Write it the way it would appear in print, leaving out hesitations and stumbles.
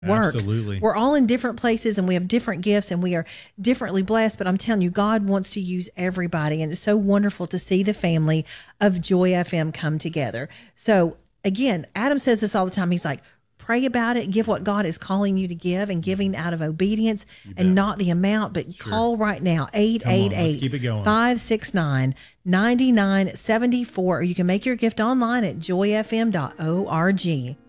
works. Absolutely. We're all in different places and we have different gifts and we are differently blessed. But I'm telling you, God wants to use everybody. And it's so wonderful to see the family of Joy FM come together. So again, Adam says this all the time. He's like, pray about it, give what God is calling you to give and giving out of obedience and not the amount, but call right now, 888-569-9974, or you can make your gift online at joyfm.org.